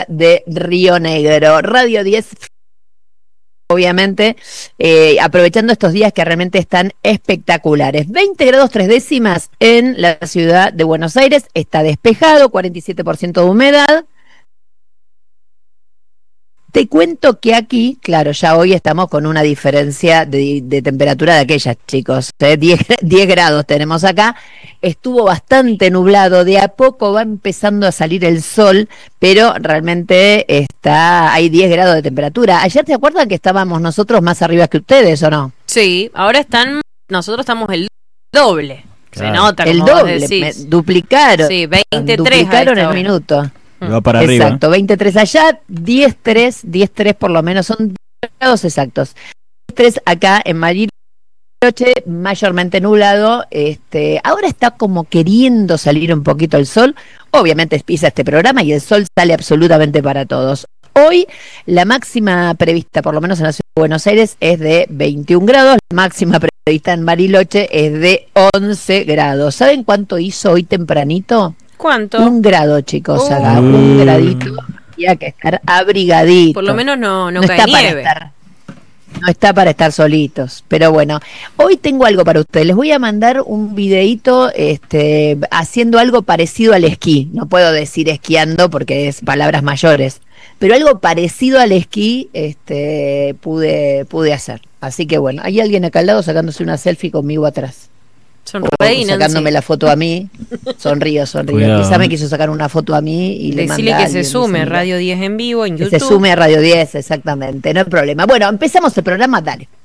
de Río Negro. Radio 10, obviamente, aprovechando estos días que realmente están espectaculares. 20 grados 3 décimas en la ciudad de Buenos Aires, está despejado, 47% de humedad. Te cuento que aquí, claro, ya hoy estamos con una diferencia de temperatura de aquellas, chicos. 10 grados tenemos acá. Estuvo bastante nublado, de a poco va empezando a salir el sol, pero realmente hay 10 grados de temperatura. Ayer, ¿te acuerdan que estábamos nosotros más arriba que ustedes, o no? Sí, ahora nosotros estamos el doble. Claro. Se nota, el como doble, vos decís. duplicaron. Sí, 23 duplicaron a esta el hora. minuto. Va para arriba. Exacto, 23 allá, 10-3 por lo menos, son 10 grados exactos. 10-3 acá en Bariloche, mayormente nublado. Ahora está como queriendo salir un poquito el sol. Obviamente pisa este programa y el sol sale absolutamente para todos. Hoy la máxima prevista, por lo menos en la ciudad de Buenos Aires, es de 21 grados. La máxima prevista en Bariloche es de 11 grados. ¿Saben cuánto hizo hoy tempranito? ¿Cuánto? 1 grado, chicos, acá, 1 gradito. Había que estar abrigadito. Por lo menos no está cae para nieve. no está para estar solitos. Pero bueno, hoy tengo algo para ustedes. Les voy a mandar un videíto haciendo algo parecido al esquí. No puedo decir esquiando porque es palabras mayores. Pero algo parecido al esquí pude hacer. Así que bueno, hay alguien acá al lado sacándose una selfie conmigo atrás. Sonreí, sacándome la foto a mí. Sonrío. Cuidado. Quizá me quiso sacar una foto a mí y le Decirle manda a que se alguien, sume dice, Radio 10 en vivo en que YouTube. se sume a Radio 10, exactamente, no hay problema. Bueno, empezamos el programa, dale.